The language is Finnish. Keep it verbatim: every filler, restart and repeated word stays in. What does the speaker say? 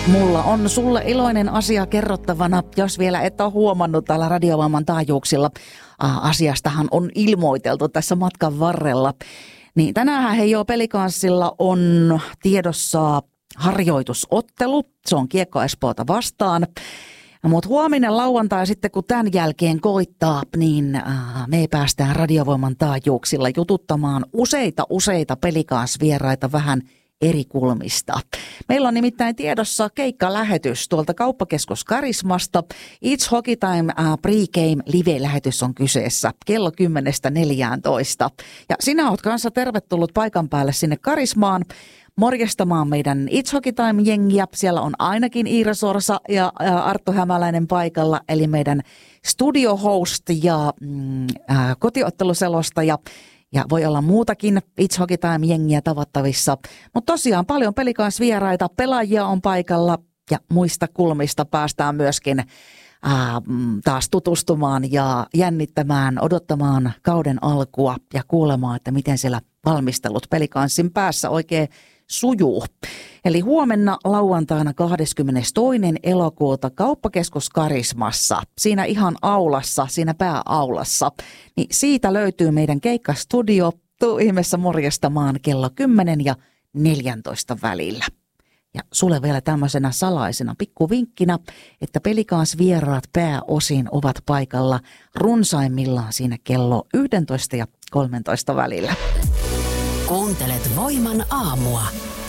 Mulla on sulle iloinen asia kerrottavana, jos vielä et ole huomannut täällä Radiovoiman taajuuksilla. Asiastahan on ilmoiteltu tässä matkan varrella. Niin tänään hei jo Pelikanssilla on tiedossa harjoitusottelu. Se on Kiekko Espoota vastaan. Mutta huominen lauantai sitten, kun tämän jälkeen koittaa, niin äh, me päästään Radiovoiman taajuuksilla jututtamaan useita useita Pelikansvieraita vähän eri kulmista. Meillä on nimittäin tiedossa keikkalähetys tuolta Kauppakeskus Karismasta. It's Hockey Time uh, Pre-Game Live-lähetys on kyseessä kello kymmenestä neljääntoista. Ja sinä oot kanssa tervetullut paikan päälle sinne Karismaan morjestamaan meidän It's Hockey Time-jengiä. Siellä on ainakin Iira Sorsa ja, ja Arttu Hämäläinen paikalla, eli meidän studio-host ja mm, äh, kotiotteluselostaja. Ja voi olla muutakin It's Hockey Time-jengiä tavattavissa. Mutta tosiaan paljon Pelikansvieraita, pelaajia on paikalla ja muista kulmista päästään myöskin ää, taas tutustumaan ja jännittämään, odottamaan kauden alkua ja kuulemaan, että miten siellä valmistelut Pelikanssin päässä oikein sujuu. Eli huomenna lauantaina kahdeskymmenestoinen elokuuta Kauppakeskus Karismassa, siinä ihan aulassa, siinä pääaulassa, niin siitä löytyy meidän keikkastudio. Tuu ihmeessä morjestamaan kello kymmenen ja neljäntoista välillä. Ja sulle vielä tämmöisenä salaisena pikkuvinkkinä, että Pelikansvieraat pääosin ovat paikalla runsaimmillaan siinä kello yksitoista ja kolmetoista välillä. Kuuntelet Voiman aamua.